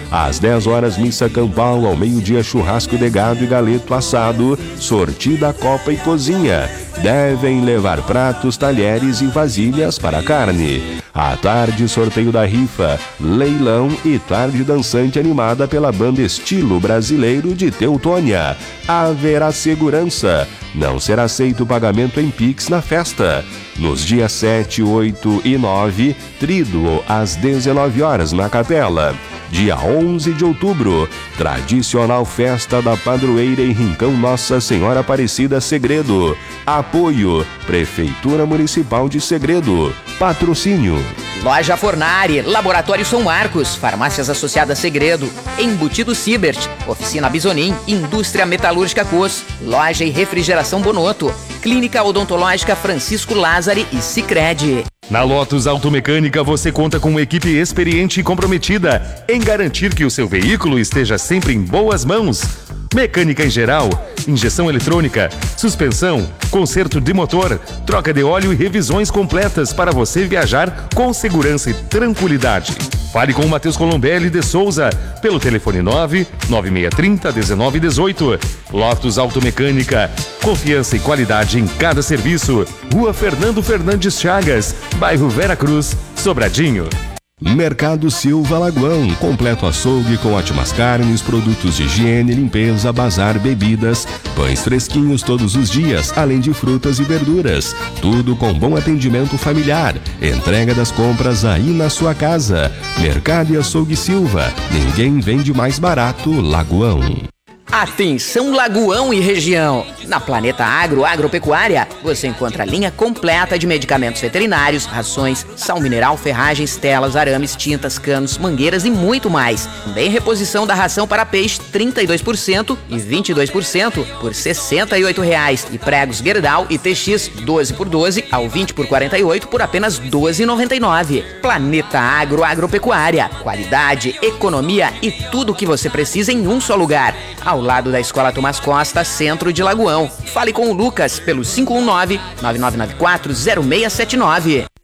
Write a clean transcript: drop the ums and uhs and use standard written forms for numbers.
Às 10 horas, missa campal. Ao meio-dia, churrasco de gado e galeto assado, sortida, copa e cozinha. Devem levar pratos, talheres e vasilhas para a carne. À tarde, sorteio da rifa, leilão e tarde dançante animada pela banda Estilo Brasileiro de Teutônia. Haverá segurança. Não será aceito o pagamento em Pix na festa. Nos dias 7, 8 e 9, tríduo às 19 horas na capela. Dia 11 de outubro, tradicional festa da padroeira em Rincão Nossa Senhora Aparecida Segredo. Apoio, Prefeitura Municipal de Segredo. Patrocínio. Loja Fornari, Laboratório São Marcos, Farmácias Associadas Segredo, Embutido Sibert, Oficina Bisonim, Indústria Metalúrgica Cos, Loja e Refrigeração Bonotto, Clínica Odontológica Francisco Lázari e Sicredi. Na Lotus Automecânica você conta com uma equipe experiente e comprometida em garantir que o seu veículo esteja sempre em boas mãos. Mecânica em geral, injeção eletrônica, suspensão, conserto de motor, troca de óleo e revisões completas para você viajar com segurança e tranquilidade. Fale com o Matheus Colombelli de Souza pelo telefone 99630-1918. Lotus Automecânica, confiança e qualidade em cada serviço. Rua Fernando Fernandes Chagas, bairro Vera Cruz, Sobradinho. Mercado Silva Lagoão, completo açougue com ótimas carnes, produtos de higiene, limpeza, bazar, bebidas, pães fresquinhos todos os dias, além de frutas e verduras. Tudo com bom atendimento familiar. Entrega das compras aí na sua casa. Mercado e Açougue Silva. Ninguém vende mais barato, Lagoão. Atenção Lagoão e região! Na Planeta Agro Agropecuária, você encontra a linha completa de medicamentos veterinários, rações, sal mineral, ferragens, telas, arames, tintas, canos, mangueiras e muito mais. Também reposição da ração para peixe 32% e 22% por R$ 68,00 e pregos Gerdau e TX 12 por 12 ao 20 por 48 por apenas R$ 12,99. Planeta Agro Agropecuária, qualidade, economia e tudo o que você precisa em um só lugar. Ao lado da Escola Tomás Costa, centro de Lagoão. Fale com o Lucas pelo 519-9994-0679.